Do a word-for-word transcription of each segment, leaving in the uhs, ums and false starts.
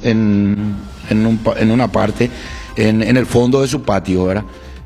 en, en, un, en una parte, en, en el fondo de su patio, ¿verdad?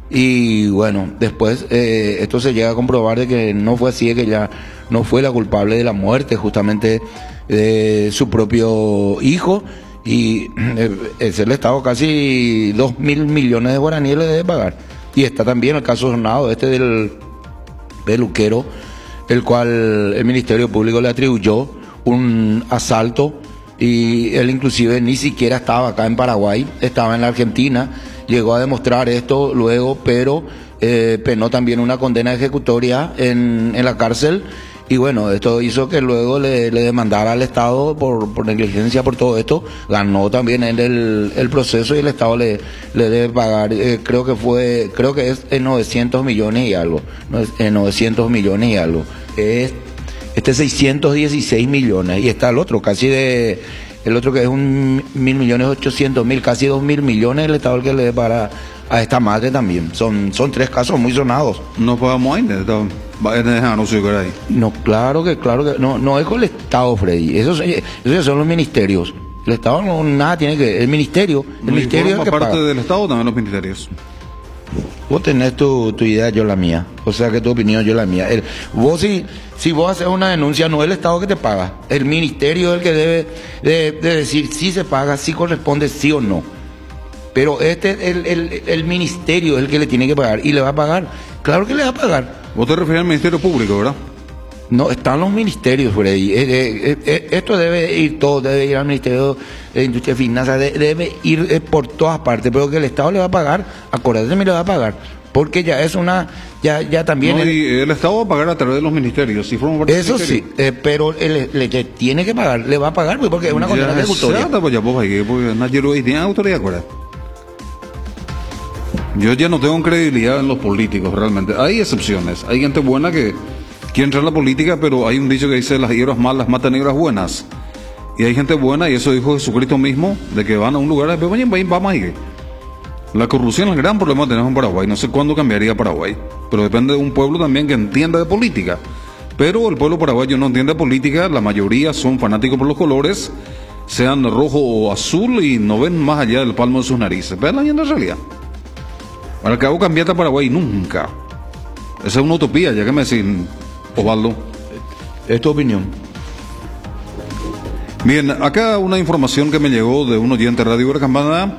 Y bueno, después eh, esto se llega a comprobar de que no fue así, de que ella no fue la culpable de la muerte justamente de su propio hijo, y eh, es el Estado casi dos mil millones de guaraníes le debe pagar. Y está también el caso sonado este del peluquero, el cual el Ministerio Público le atribuyó un asalto, y él inclusive ni siquiera estaba acá en Paraguay, estaba en la Argentina, llegó a demostrar esto luego, pero eh, penó también una condena ejecutoria en, en la cárcel, y bueno, esto hizo que luego le, le demandara al Estado por, por negligencia por todo esto. Ganó también él el, el proceso, y el Estado le, le debe pagar, eh, creo que fue, creo que es en novecientos millones y algo, no es en novecientos millones y algo, es este seiscientos dieciséis millones, y está el otro casi de, el otro que es un mil millones ochocientos mil, casi dos mil millones el Estado el que le debe pagar a esta madre también. Son, son tres casos muy sonados. No pagamos ahí, no sé qué ahí. No, claro que, claro que, no, no es con el Estado, Freddy, esos, esos ya son los ministerios. El Estado no, nada tiene que, el ministerio, el no, ministerio es el que parte paga. Del Estado también los ministerios. Vos tenés tu, tu idea, yo la mía. O sea que tu opinión, yo la mía. El, vos si, si vos haces una denuncia, no es el Estado que te paga. El ministerio es el que debe de, de decir si se paga, si corresponde, sí o no. Pero este, el, el, el ministerio es el que le tiene que pagar. ¿Y le va a pagar? Claro que le va a pagar. Vos te refieres al Ministerio Público, ¿verdad? No, están los ministerios, Freddy. Eh, eh, eh, esto debe ir todo, debe ir al Ministerio de Industria y Finanzas, de, debe ir eh, por todas partes, pero que el Estado le va a pagar, acuérdate, me le va a pagar, porque ya es una, ya, ya también... No, el, y el Estado va a pagar a través de los ministerios, si forman parte eso del sí, eh, pero el, le, le tiene que pagar, le va a pagar, porque es una condena ejecutoria. Pues ya, pues ahí, porque nadie lo tiene autoridad, ¿acuerdas? Yo ya no tengo credibilidad en los políticos, realmente. Hay excepciones, hay gente buena que quiere entrar en la política, pero hay un dicho que dice: las hierbas malas matan hierbas buenas. Y hay gente buena, y eso dijo Jesucristo mismo, de que van a un lugar, vamos ahí. La corrupción es el gran problema que tenemos en Paraguay. No sé cuándo cambiaría Paraguay, pero depende de un pueblo también que entienda de política. Pero el pueblo paraguayo no entiende de política, la mayoría son fanáticos por los colores, sean rojo o azul, y no ven más allá del palmo de sus narices. Vean la realidad. Al cabo, cambiar a Paraguay nunca. Esa es una utopía, ya que me decís, Osvaldo. Es tu opinión. Bien, acá una información que me llegó de un oyente de Radio Huaracambana,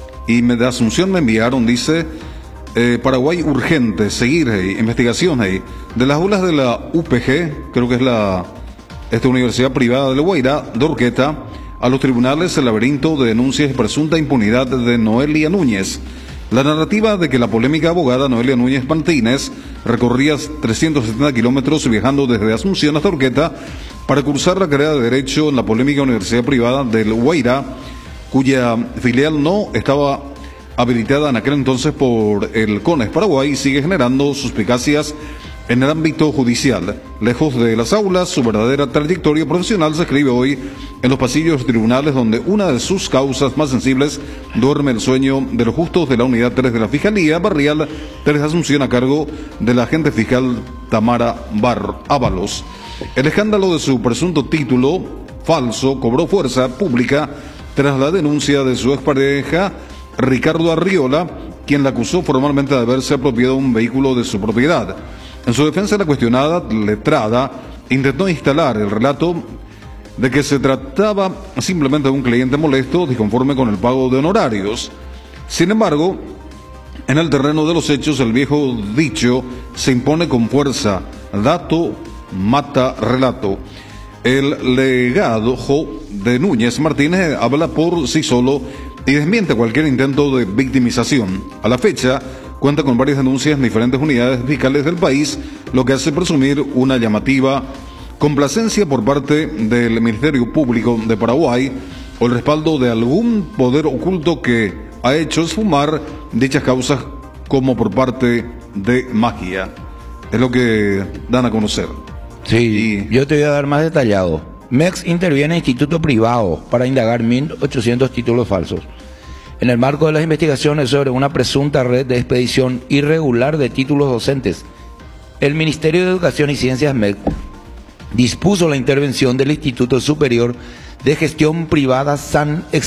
y me, de Asunción me enviaron, dice: eh, Paraguay urgente, seguir eh, investigación eh, de las aulas de la U P G, creo que es la esta universidad privada de La Guaira, de Urqueta, a los tribunales el laberinto de denuncias y presunta impunidad de Noelia Núñez. La narrativa de que la polémica abogada Noelia Núñez Martínez recorría trescientos setenta kilómetros viajando desde Asunción hasta Urqueta para cursar la carrera de Derecho en la polémica universidad privada del Guaira, cuya filial no estaba habilitada en aquel entonces por el CONES Paraguay, sigue generando suspicacias en el ámbito judicial. Lejos de las aulas, su verdadera trayectoria profesional se escribe hoy en los pasillos tribunales, donde una de sus causas más sensibles duerme el sueño de los justos de la unidad tres de la Fiscalía Barrial tres de Asunción, a cargo de la agente fiscal Tamara Bar Ábalos. El escándalo de su presunto título falso cobró fuerza pública tras la denuncia de su expareja Ricardo Arriola, quien la acusó formalmente de haberse apropiado un vehículo de su propiedad. En su defensa, la cuestionada letrada intentó instalar el relato de que se trataba simplemente de un cliente molesto, disconforme con el pago de honorarios. Sin embargo, en el terreno de los hechos, el viejo dicho se impone con fuerza: dato mata relato. El legado de Núñez Martínez habla por sí solo y desmiente cualquier intento de victimización. A la fecha, cuenta con varias denuncias en diferentes unidades fiscales del país, lo que hace presumir una llamativa complacencia por parte del Ministerio Público de Paraguay o el respaldo de algún poder oculto que ha hecho esfumar dichas causas, como por parte de magia. Es lo que dan a conocer. Sí, y yo te voy a dar más detallado. M E X interviene en instituto privado para indagar mil ochocientos títulos falsos. En el marco de las investigaciones sobre una presunta red de expedición irregular de títulos docentes, el Ministerio de Educación y Ciencias M E X dispuso la intervención del Instituto Superior de Gestión Privada San